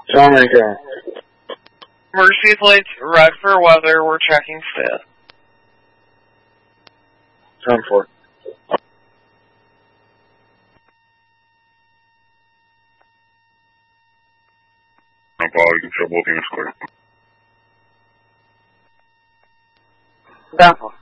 John Rico. Emergency plates, red for weather, we're checking stat. John 4. Apollo, you can show both units clear. Down 4.